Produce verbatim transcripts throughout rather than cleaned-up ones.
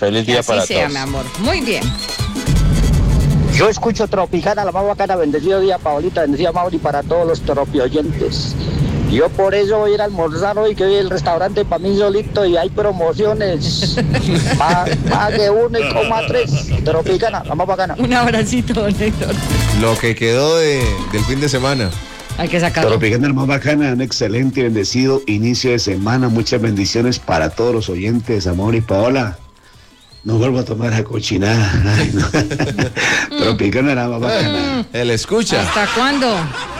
Feliz día para todos. Así sea, mi amor. Muy bien. Yo escucho Tropicana, la más bacana. Bendecido día, Paolita. Bendecido, Mauri, para todos los tropioyentes. Yo por eso voy a ir a almorzar hoy, que hoy el restaurante para mí solito y hay promociones. Pague uno y coma tres. Tropicana, la más bacana. Un abracito, Héctor. Lo que quedó de, del fin de semana. Hay que sacarlo. Tropicana, la más bacana. Un excelente y bendecido inicio de semana. Muchas bendiciones para todos los oyentes. Amor y Paola. No vuelvo a tomar a cochinada. Ay, no. Tropicana, la más bacana. Él escucha. ¿Hasta cuándo?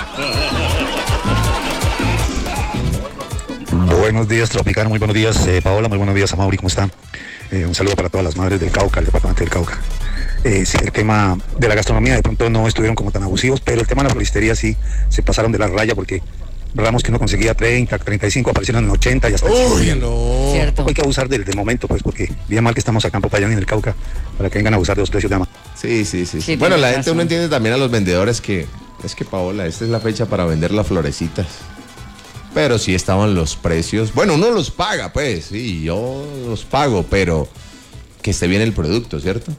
Buenos días, Tropicana, muy buenos días, eh, Paola, muy buenos días, Amaury, ¿cómo están? Eh, un saludo para todas las madres del Cauca, el departamento del Cauca. Eh, sí, el tema de la gastronomía de pronto no estuvieron como tan abusivos, pero el tema de la floristería sí se pasaron de la raya porque ramos que uno conseguía treinta, treinta y cinco, aparecieron en ochenta y hasta Uy, no. Cierto. Hay que abusar del, del momento, pues, porque bien mal que estamos acá en Popayán y en el Cauca para que vengan a abusar de los precios de ama. Sí, sí, sí. sí. Sí, bueno, la tienes gente razón. uno entiende también a los vendedores que es que, Paola, esta es la fecha para vender las florecitas. Pero sí estaban los precios. Bueno, uno los paga, pues, sí, yo los pago, pero que esté bien el producto, ¿cierto?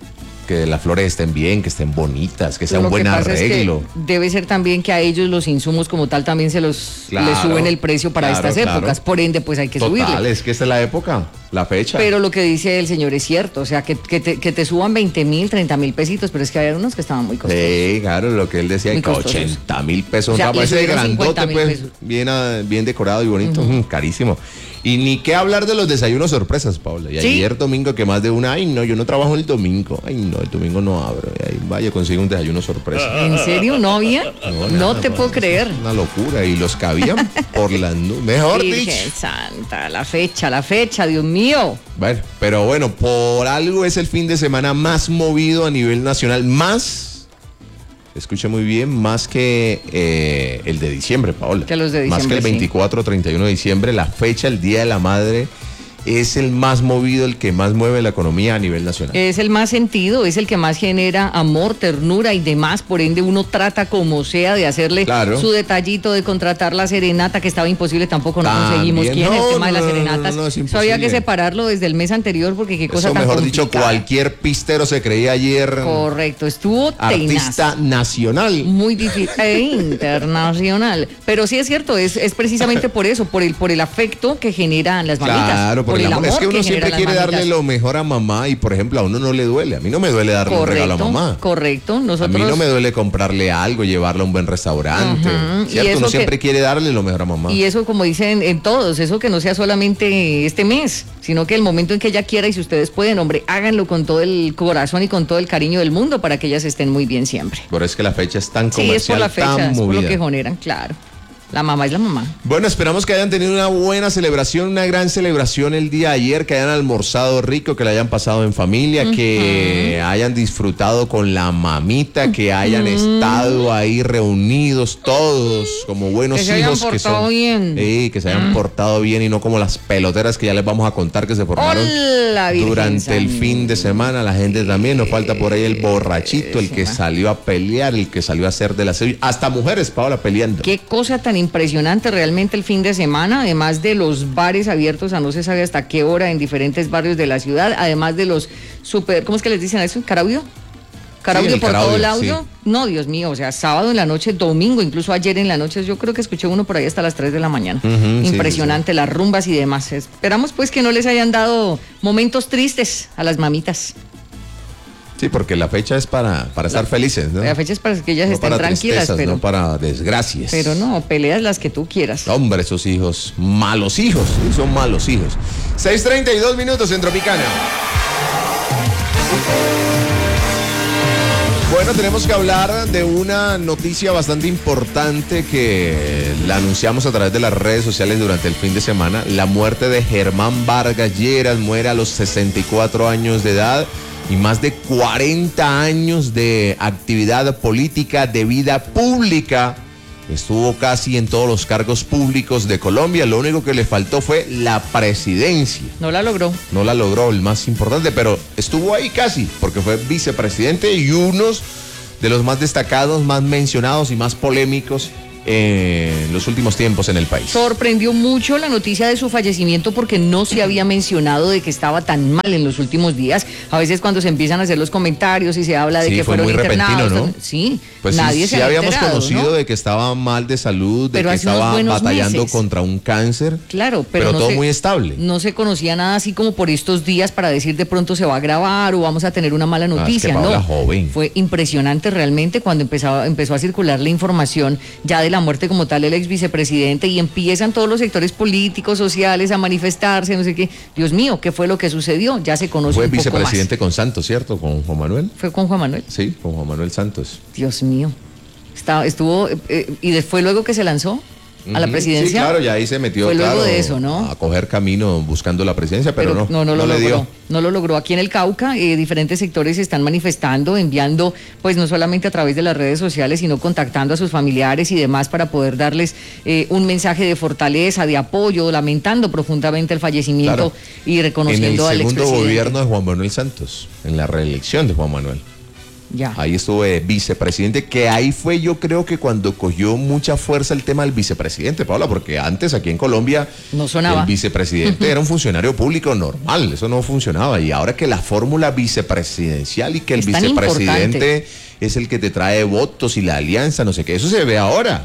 Que las flores estén bien, que estén bonitas, que sea un Lo buen que pasa arreglo. Es que debe ser también que a ellos los insumos como tal también se los Claro, les suben el precio para claro, estas claro. épocas, por ende pues hay que Total, subirle. es que esta es la época, la fecha. Pero lo que dice el señor es cierto, o sea, que, que, te, que te suban veinte mil, treinta mil pesitos, pero es que había unos que estaban muy costosos. Sí, claro, lo que él decía, Muy que costosos. ochenta mil pesos, O sea, un tapa le ese de subieron grandote, cincuenta mil pues, pesos. bien, ah, bien decorado y bonito, uh-huh. mm, carísimo. Y ni qué hablar de los desayunos sorpresas, Paula. Y ¿Sí? ayer domingo que más de una, ay no, yo no trabajo el domingo, ay no, el domingo no abro, y ahí vaya, consigue un desayuno sorpresa. ¿En serio, novia? No, No, nada, te no, puedo no, creer. es una locura, y los cabían por las nubes, mejor Virgen dicho. Santa, la fecha, la fecha, Dios mío. Bueno, pero bueno, por algo es el fin de semana más movido a nivel nacional, más, escuche muy bien, más que eh, el de diciembre, Paola. Que los de Más que diciembre, el veinticuatro o treinta y uno de diciembre, la fecha, el Día de la Madre, es el más movido, el que más mueve la economía a nivel nacional. Es el más sentido, es el que más genera amor, ternura y demás, por ende uno trata como sea de hacerle Claro. su detallito de contratar la serenata, que estaba imposible, tampoco no También. conseguimos. ¿Quién? No, el tema de no, las no, serenatas. no, no, es Eso había que imposible. separarlo desde el mes anterior porque qué cosa Eso, tan mejor dicho, complicada. cualquier pistero se creía ayer Correcto, estuvo artista tenaz. nacional. Muy difícil e internacional, pero sí es cierto, es, es precisamente por eso, por el por el afecto que generan las mamitas, Claro, por porque el amor es que uno que siempre generan quiere las darle mamitas. lo mejor a mamá y, por ejemplo, a uno no le duele. A mí no me duele darle un regalo a Correcto, mamá. correcto. Nosotros... A mí no me duele comprarle algo, llevarla a un buen restaurante. Ujú, y ¿Cierto? eso Uno que- siempre quiere darle lo mejor a mamá. Y eso, como dicen en todos, eso que no sea solamente este mes, sino que el momento en que ella quiera y si ustedes pueden, hombre, háganlo con todo el corazón y con todo el cariño del mundo para que ellas estén muy bien siempre. Por eso es que la fecha es tan Sí, es por comercial, la fecha, tan es por movida. lo que generan, claro. La mamá es la mamá. Bueno, esperamos que hayan tenido una buena celebración, una gran celebración el día de ayer, que hayan almorzado rico, que la hayan pasado en familia, uh-huh. que hayan disfrutado con la mamita, que hayan uh-huh. estado ahí reunidos todos como buenos que se hijos hayan que son. Bien. Sí, que se hayan uh-huh. portado bien y no como las peloteras que ya les vamos a contar que se formaron Hola, durante el fin de semana. La gente también, nos falta por ahí el borrachito, el que salió a pelear, el que salió a hacer de la serie, hasta mujeres, Paola, peleando. Qué cosa tan impresionante realmente el fin de semana, además de los bares abiertos a no se sabe hasta qué hora en diferentes barrios de la ciudad, además de los super, ¿cómo es que les dicen a eso? ¿Caraudio? ¿Caraudio sí, por caraudio, todo el audio? Sí. No, Dios mío, o sea, sábado en la noche, domingo, incluso ayer en la noche, yo creo que escuché uno por ahí hasta las tres de la mañana. Uh-huh, impresionante, sí, sí, sí. Las rumbas y demás. Esperamos pues que no les hayan dado momentos tristes a las mamitas. Sí, porque la fecha es para, para estar felices, ¿no? La fecha es para que ellas no estén para tranquilas, pero no para desgracias. Pero no, peleas las que tú quieras. Hombre, esos hijos, malos hijos, sí, son malos hijos. seis treinta y dos minutos en Tropicana. Bueno, tenemos que hablar de una noticia bastante importante que la anunciamos a través de las redes sociales durante el fin de semana. La muerte de Germán Vargas Lleras, muere a los sesenta y cuatro años de edad. Y más de cuarenta años de actividad política, de vida pública. Estuvo casi en todos los cargos públicos de Colombia. Lo único que le faltó fue la presidencia. No la logró. No la logró, el más importante, pero estuvo ahí casi, porque fue vicepresidente y unos de los más destacados, más mencionados y más polémicos en los últimos tiempos en el país. Sorprendió mucho la noticia de su fallecimiento porque no se había mencionado de que estaba tan mal en los últimos días. A veces cuando se empiezan a hacer los comentarios y se habla de sí, que fue fueron muy internados, repentino, ¿no? Sí, pues nadie sí, se sí había habíamos enterado, conocido ¿no? de que estaba mal de salud, de pero que estaba batallando meses. contra un cáncer, claro, pero, pero no todo se, muy estable. No se conocía nada así como por estos días para decir de pronto se va a grabar o vamos a tener una mala noticia. Ah, es que Paola no, joven. Fue impresionante realmente cuando empezaba, empezó a circular la información ya de la muerte como tal del ex vicepresidente y empiezan todos los sectores políticos, sociales a manifestarse, no sé qué. Dios mío, ¿qué fue lo que sucedió? Ya se conoce Fue un poco vicepresidente más. con Santos, ¿cierto? Con Juan Manuel. ¿Fue con Juan Manuel? Sí, con Juan Manuel Santos. Dios mío. Estaba, estuvo, eh, y después luego que se lanzó a la presidencia. Sí, claro, ya ahí se metió, fue luego claro, de eso, ¿no? a coger camino buscando la presidencia, pero, pero no, no, no, no lo le logró, dio. no lo logró. Aquí en el Cauca, eh, diferentes sectores se están manifestando, enviando, pues no solamente a través de las redes sociales, sino contactando a sus familiares y demás para poder darles eh, un mensaje de fortaleza, de apoyo, lamentando profundamente el fallecimiento Claro. y reconociendo al En el segundo expresidente. gobierno de Juan Manuel Santos, en la reelección de Juan Manuel. Ya. Ahí estuvo de vicepresidente, que ahí fue yo creo que cuando cogió mucha fuerza el tema del vicepresidente, Paola, porque antes aquí en Colombia no sonaba. El vicepresidente era un funcionario público normal, eso no funcionaba. Y ahora que la fórmula vicepresidencial y que el Es tan vicepresidente importante. es el que te trae votos y la alianza, no sé qué, eso se ve ahora.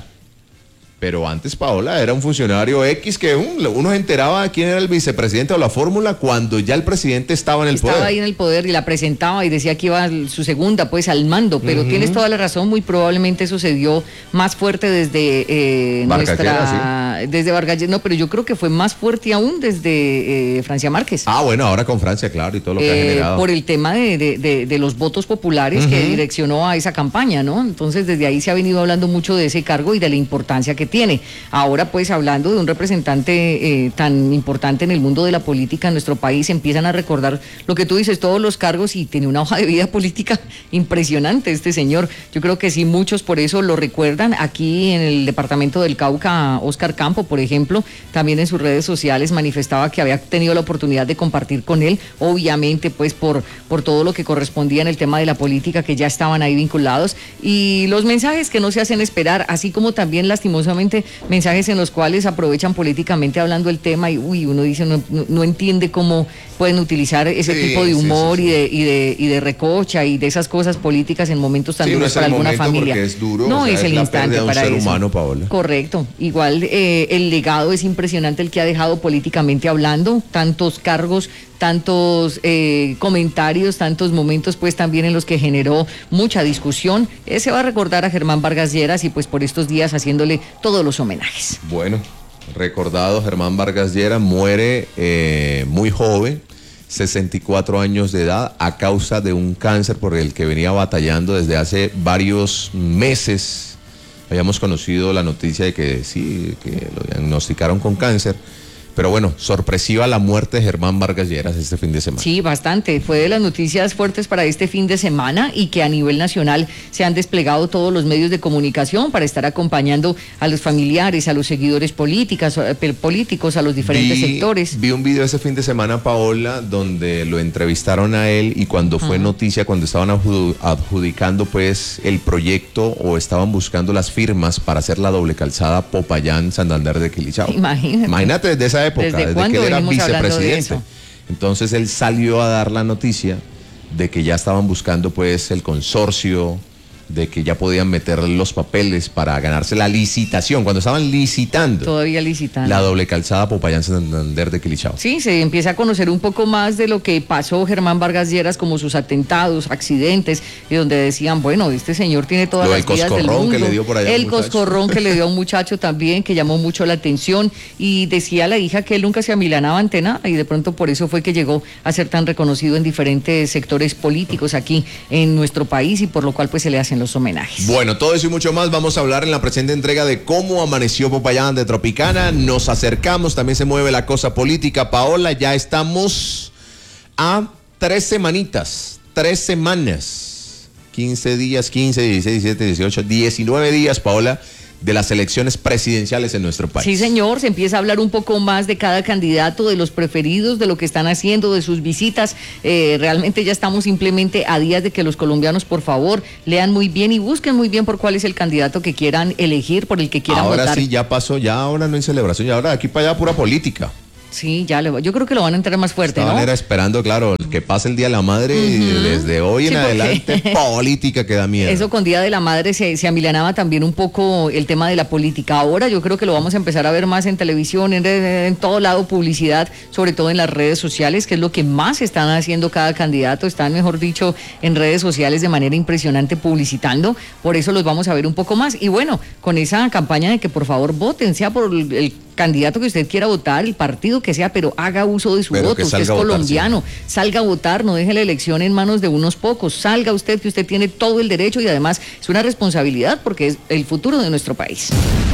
Pero antes, Paola, era un funcionario X que um, uno se enteraba de quién era el vicepresidente o la fórmula cuando ya el presidente estaba en el Estaba poder. ahí en el poder y la presentaba y decía que iba su segunda, pues, al mando. Pero uh-huh. tienes toda la razón, muy probablemente eso se dio más fuerte desde eh, nuestra... Sí. Desde Vargas Lleras, no, pero yo creo que fue más fuerte aún desde eh, Francia Márquez. Ah, bueno, ahora con Francia, claro, y todo lo que eh, ha generado. Por el tema de, de, de, de los votos populares uh-huh. que direccionó a esa campaña, ¿no? Entonces, desde ahí se ha venido hablando mucho de ese cargo y de la importancia que tiene. Ahora, pues, hablando de un representante eh, tan importante en el mundo de la política en nuestro país, empiezan a recordar lo que tú dices, todos los cargos, y tiene una hoja de vida política impresionante este señor. Yo creo que sí, muchos por eso lo recuerdan. Aquí en el departamento del Cauca, Óscar Campo, por ejemplo, también en sus redes sociales manifestaba que había tenido la oportunidad de compartir con él, obviamente, pues, por, por todo lo que correspondía en el tema de la política, que ya estaban ahí vinculados, y los mensajes que no se hacen esperar, así como también, lastimosamente, mensajes en los cuales aprovechan políticamente hablando el tema y uy, uno dice, no, no, no entiende cómo pueden utilizar ese sí, tipo de humor sí, sí, sí. Y, de, y, de, y de recocha y de esas cosas políticas en momentos tan sí, duros no para alguna familia. Es duro, no, o sea, es, es el la instante de un para ser eso. Humano, Paola. Correcto. Igual eh, el legado es impresionante el que ha dejado políticamente hablando, tantos cargos, tantos eh, comentarios, tantos momentos pues también en los que generó mucha discusión. Eh, se va a recordar a Germán Vargas Lleras y pues por estos días haciéndole todos los homenajes. Bueno, recordado Germán Vargas Lleras, muere eh, muy joven, sesenta y cuatro años de edad, a causa de un cáncer por el que venía batallando desde hace varios meses. Habíamos conocido la noticia de que sí, que lo diagnosticaron con cáncer. Pero bueno, sorpresiva la muerte de Germán Vargas Lleras este fin de semana. Sí, bastante. Fue de las noticias fuertes para este fin de semana y que a nivel nacional se han desplegado todos los medios de comunicación para estar acompañando a los familiares, a los seguidores políticas, políticos, a los diferentes vi, sectores. Vi un video ese fin de semana, Paola, donde lo entrevistaron a él y cuando fue uh-huh. noticia, cuando estaban adjudicando pues el proyecto o estaban buscando las firmas para hacer la doble calzada Popayán-Santander de Quilichao. Imagínate. Imagínate desde esa época, ¿Desde, desde que él era vicepresidente. De Entonces él salió a dar la noticia de que ya estaban buscando pues el consorcio, de que ya podían meter los papeles para ganarse la licitación, cuando estaban licitando. Todavía licitando. La doble calzada Popayán-Santander de Quilichao. Sí, se empieza a conocer un poco más de lo que pasó Germán Vargas Lleras, como sus atentados, accidentes, y donde decían, bueno, este señor tiene todas lo las vidas del mundo. Que le dio por allá el coscorrón que le dio a un muchacho también, que llamó mucho la atención, y decía la hija que él nunca se amilanaba ante nada, y de pronto por eso fue que llegó a ser tan reconocido en diferentes sectores políticos aquí en nuestro país, y por lo cual pues se le hacen los homenajes. Bueno, todo eso y mucho más vamos a hablar en la presente entrega de cómo amaneció Popayán de Tropicana. Nos acercamos, también se mueve la cosa política. Paola, ya estamos a tres semanitas, tres semanas, quince días, quince, dieciséis, diecisiete, dieciocho, diecinueve días, Paola, de las elecciones presidenciales en nuestro país. Sí, señor, se empieza a hablar un poco más de cada candidato, de los preferidos, de lo que están haciendo, de sus visitas. Eh, realmente ya estamos simplemente a días de que los colombianos, por favor, lean muy bien y busquen muy bien por cuál es el candidato que quieran elegir, por el que quieran ahora votar. Ahora sí, ya pasó, ya ahora no hay celebración, ya ahora de aquí para allá pura política. Sí, ya le, yo creo que lo van a entrar más fuerte, Estaban ¿no? era esperando, claro, que pase el Día de la Madre uh-huh. y desde hoy sí, en adelante política que da miedo. Eso con Día de la Madre se, se amilanaba también un poco el tema de la política. Ahora yo creo que lo vamos a empezar a ver más en televisión, en, en todo lado, publicidad, sobre todo en las redes sociales, que es lo que más están haciendo cada candidato. Están, mejor dicho, en redes sociales de manera impresionante publicitando. Por eso los vamos a ver un poco más. Y bueno, con esa campaña de que por favor voten, sea por el, el candidato que usted quiera votar, el partido que sea, pero haga uso de su pero voto. Usted es colombiano, votar, sí. Salga a votar, no deje la elección en manos de unos pocos. Salga usted, que usted tiene todo el derecho y además es una responsabilidad porque es el futuro de nuestro país.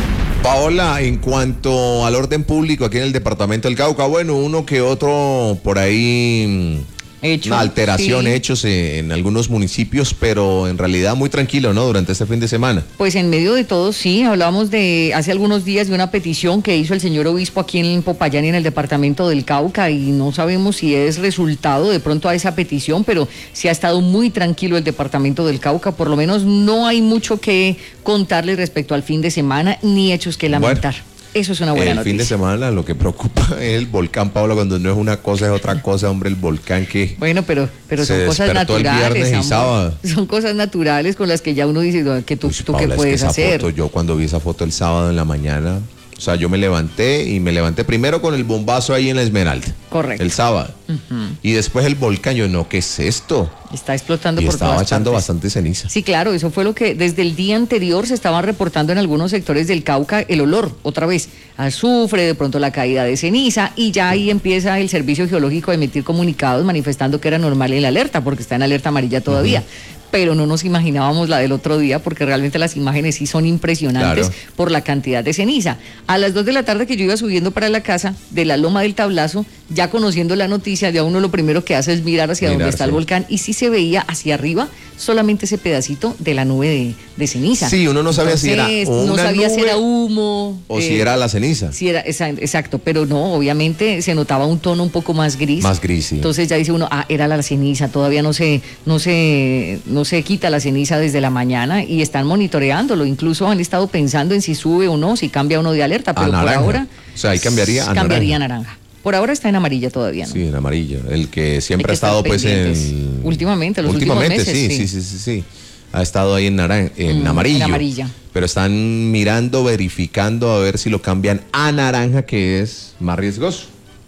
Paola, en cuanto al orden público aquí en el departamento del Cauca, bueno, uno que otro por ahí... Hecho, una alteración sí. hechos en algunos municipios, pero en realidad muy tranquilo, ¿no? Durante este fin de semana. Pues en medio de todo, sí, hablamos de hace algunos días de una petición que hizo el señor obispo aquí en Popayán y en el departamento del Cauca, y no sabemos si es resultado de pronto a esa petición, pero sí ha estado muy tranquilo el departamento del Cauca, por lo menos no hay mucho que contarle respecto al fin de semana, ni hechos que lamentar. Bueno. Eso es una buena el noticia. El fin de semana lo que preocupa es el volcán, Paola, cuando no es una cosa es otra cosa, hombre, el volcán que bueno, pero, pero son cosas naturales, el viernes y sábado. Son cosas naturales con las que ya uno dice que tú, pues, tú Paola, qué puedes es que esa hacer. Foto, yo cuando vi esa foto el sábado en la mañana, o sea, yo me levanté y me levanté primero con el bombazo ahí en la Esmeralda. Correcto. El sábado. Uh-huh. Y después el volcán, yo no, ¿qué es esto? Está explotando y por estaba todas echando partes. bastante ceniza. Sí, claro, eso fue lo que desde el día anterior se estaban reportando en algunos sectores del Cauca, el olor, otra vez, azufre, de pronto la caída de ceniza, y ya ahí empieza el Servicio Geológico a emitir comunicados manifestando que era normal el alerta, porque está en alerta amarilla todavía. Uh-huh. Pero no nos imaginábamos la del otro día, porque realmente las imágenes sí son impresionantes, claro, por la cantidad de ceniza. A las dos de la tarde que yo iba subiendo para la casa, de la Loma del Tablazo, ya conociendo la noticia, ya uno lo primero que hace es mirar hacia Mirar, donde está sí. el volcán, y sí se veía hacia arriba solamente ese pedacito de la nube de, de ceniza. Sí, uno no sabía Entonces, si era una no sabía nube si era humo. O eh, si era la ceniza. Si era, exacto, pero no, obviamente se notaba un tono un poco más gris. Más gris, sí. Entonces ya dice uno, ah, era la ceniza, todavía no se, no se, no se quita la ceniza desde la mañana, y están monitoreándolo, incluso han estado pensando en si sube o no, si cambia o no de alerta, pero por ahora... O sea, ahí cambiaría a cambiaría naranja. naranja. Por ahora está en amarilla todavía, ¿no? Sí, en amarilla. El que siempre ha estado pues en... Últimamente, los últimamente, últimos meses. Sí, sí, sí, sí, sí. Ha estado ahí en, naran... en mm, amarillo. En amarilla. Pero están mirando, verificando a ver si lo cambian a naranja, que es más riesgoso.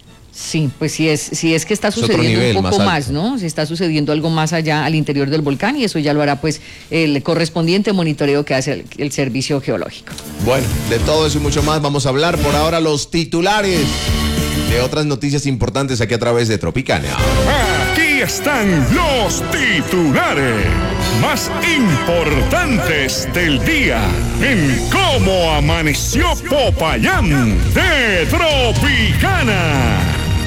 Sí, pues si es, si es que está sucediendo es nivel, un poco más, más, ¿no? Si está sucediendo algo más allá al interior del volcán, y eso ya lo hará pues el correspondiente monitoreo que hace el, el Servicio Geológico. Bueno, de todo eso y mucho más vamos a hablar. Por ahora los titulares de otras noticias importantes aquí a través de Tropicana. Aquí están los titulares más importantes del día en Cómo Amaneció Popayán de Tropicana.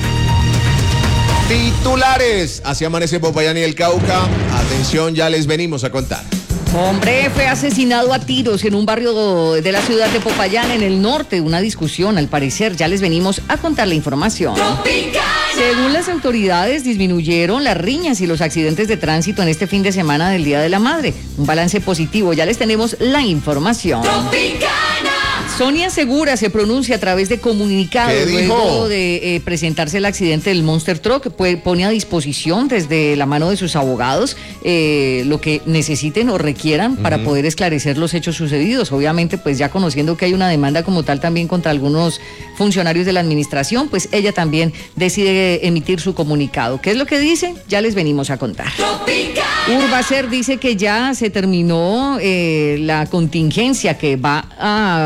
Titulares, así amanece Popayán y el Cauca. Atención, ya les venimos a contar. Hombre fue asesinado a tiros en un barrio de la ciudad de Popayán, en el norte. Una discusión, al parecer. Ya les venimos a contar la información. Tropicana. Según las autoridades, disminuyeron las riñas y los accidentes de tránsito en este fin de semana del Día de la Madre. Un balance positivo. Ya les tenemos la información. Tropicana. Sonia Segura se pronuncia a través de comunicados luego de eh, presentarse el accidente del Monster Truck. Pues, pone a disposición desde la mano de sus abogados eh, lo que necesiten o requieran uh-huh. para poder esclarecer los hechos sucedidos. Obviamente, pues ya conociendo que hay una demanda como tal también contra algunos funcionarios de la administración, pues ella también decide emitir su comunicado. ¿Qué es lo que dice? Ya les venimos a contar. Urbacer dice que ya se terminó eh, la contingencia que va a continuar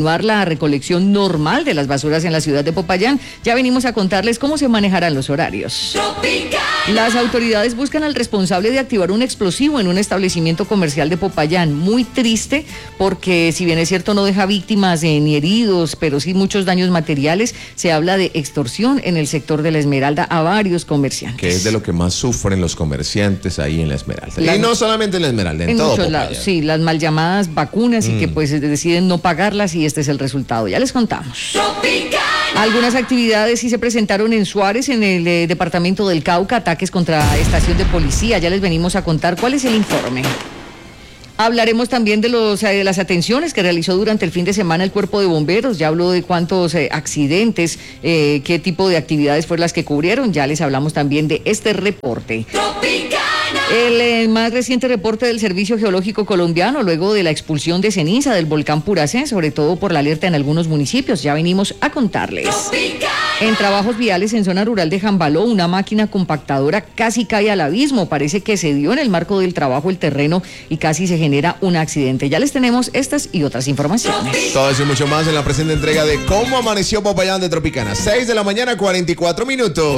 continuar la recolección normal de las basuras en la ciudad de Popayán. Ya venimos a contarles cómo se manejarán los horarios. Tropicana. Las autoridades buscan al responsable de activar un explosivo en un establecimiento comercial de Popayán. Muy triste porque, si bien es cierto, no deja víctimas eh, ni heridos, pero sí muchos daños materiales. Se habla de extorsión en el sector de la Esmeralda a varios comerciantes. Que es de lo que más sufren los comerciantes ahí en la Esmeralda. La, y no solamente en la Esmeralda, en, en todo muchos Popayán. lados, sí, las mal llamadas vacunas mm. y que pues deciden no pagarlas y este es el resultado. Ya les contamos. Tropicana. Algunas actividades sí se presentaron en Suárez, en el eh, departamento del Cauca, ataques contra estación de policía. Ya les venimos a contar cuál es el informe. Hablaremos también de, los, de las atenciones que realizó durante el fin de semana el Cuerpo de Bomberos. Ya habló de cuántos eh, accidentes, eh, qué tipo de actividades fueron las que cubrieron. Ya les hablamos también de este reporte. Tropicana. El eh, más reciente reporte del Servicio Geológico Colombiano, luego de la expulsión de ceniza del volcán Puracén, sobre todo por la alerta en algunos municipios. Ya venimos a contarles. Tropicana. En trabajos viales en zona rural de Jambaló, una máquina compactadora casi cae al abismo. Parece que se dio en el marco del trabajo el terreno y casi se genera un accidente. Ya les tenemos estas y otras informaciones. Todo eso y mucho más en la presente entrega de Cómo Amaneció Popayán de Tropicana. seis de la mañana, cuarenta y cuatro minutos.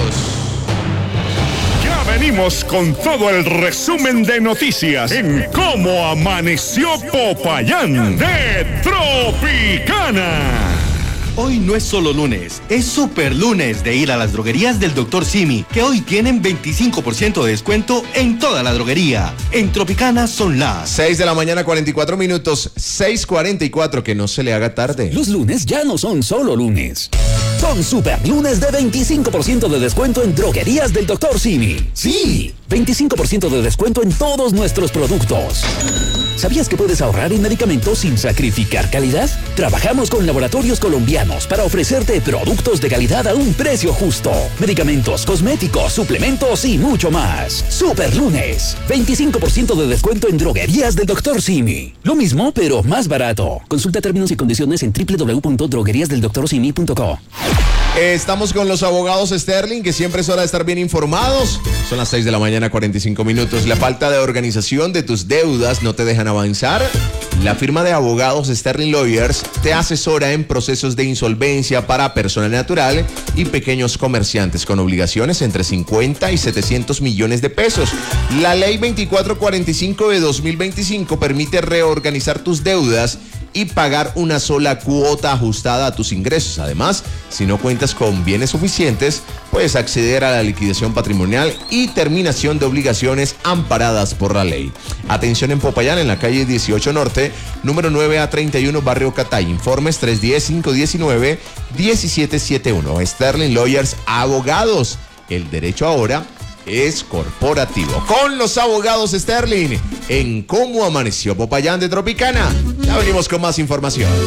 Ya venimos con todo el resumen de noticias en Cómo Amaneció Popayán de Tropicana. Hoy no es solo lunes, es super lunes de ir a las droguerías del doctor Simi, que hoy tienen veinticinco por ciento de descuento en toda la droguería. En Tropicana son las seis de la mañana, cuarenta y cuatro minutos, seis cuarenta y cuatro, que no se le haga tarde. Los lunes ya no son solo lunes. Son super lunes de veinticinco por ciento de descuento en droguerías del doctor Simi. Sí, veinticinco por ciento de descuento en todos nuestros productos. ¿Sabías que puedes ahorrar en medicamentos sin sacrificar calidad? Trabajamos con laboratorios colombianos para ofrecerte productos de calidad a un precio justo. Medicamentos, cosméticos, suplementos y mucho más. Super lunes, veinticinco por ciento de descuento en droguerías del doctor Simi. Lo mismo, pero más barato. Consulta términos y condiciones en doble u doble u doble u punto droguerías del doctor simi punto co. Estamos con los abogados Sterling, que siempre es hora de estar bien informados. Son las seis de la mañana, cuarenta y cinco minutos. La falta de organización de tus deudas no te dejan avanzar. La firma de abogados Sterling Lawyers te asesora en procesos de insolvencia para persona natural y pequeños comerciantes con obligaciones entre cincuenta y setecientos millones de pesos. La ley veinticuatro cuarenta y cinco de dos mil veinticinco permite reorganizar tus deudas y pagar una sola cuota ajustada a tus ingresos. Además, si no cuentas con bienes suficientes, puedes acceder a la liquidación patrimonial y terminación de obligaciones amparadas por la ley. Atención en Popayán, en la calle dieciocho Norte, número nueve a treinta y uno, barrio Catay. Informes tres uno cero, cinco uno nueve, uno siete siete uno. Sterling Lawyers, abogados. El derecho ahora es corporativo. Con los abogados Sterling, en Cómo Amaneció Popayán de Tropicana. Ya venimos con más información.